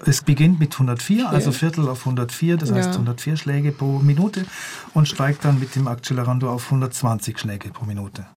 Es beginnt mit 104, also Viertel auf 104, das heißt 104 Schläge pro Minute und steigt dann mit dem Accelerando auf 120 Schläge pro Minute.